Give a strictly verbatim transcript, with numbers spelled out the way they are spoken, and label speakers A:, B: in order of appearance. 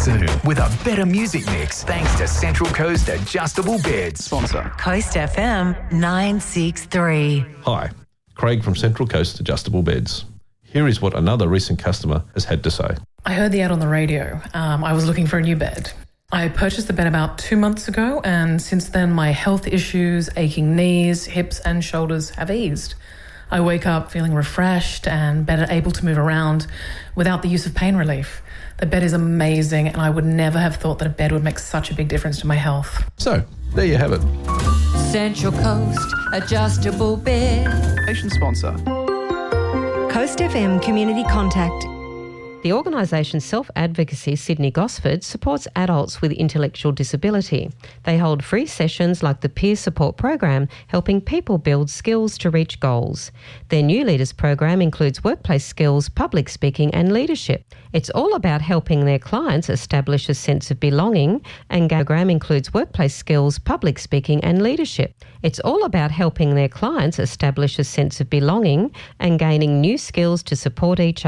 A: soon with a better music mix thanks to Central Coast Adjustable Beds.
B: Sponsor.
C: Coast F M nine six three.
D: Hi, Craig from Central Coast Adjustable Beds. Here is what another recent customer has had to say.
E: I heard the ad on the radio. Um, I was looking for a new bed. I purchased the bed about two months ago, and since then my health issues, aching knees, hips and shoulders have eased. I wake up feeling refreshed and better able to move around without the use of pain relief. The bed is amazing, and I would never have thought that a bed would make such a big difference to my health.
D: So, there you have it.
F: Central Coast Adjustable Bed.
B: Station sponsor.
G: Coast F M Community Contact.
H: The organisation Self-Advocacy Sydney Gosford supports adults with intellectual disability. They hold free sessions like the Peer Support Program, helping people build skills to reach goals. Their New Leaders program includes workplace skills, public speaking and leadership. It's all about helping their clients establish a sense of belonging, and the program includes workplace skills, public speaking and leadership. It's all about helping their clients establish a sense of belonging and gaining new skills to support each other.